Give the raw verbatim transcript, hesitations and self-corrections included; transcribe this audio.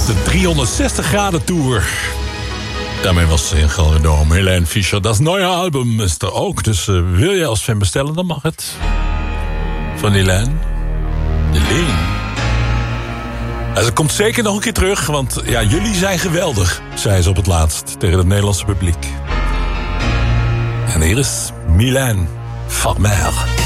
De driehonderdzestig graden tour. Daarmee was ze ingenomen. Helene Fischer. Dat nieuwe album is er ook. Dus uh, wil je als fan bestellen, dan mag het. Van Helene. Helene. En ze komt zeker nog een keer terug. Want ja, jullie zijn geweldig, zei ze op het laatst tegen het Nederlandse publiek. En hier is Mylène Farmer.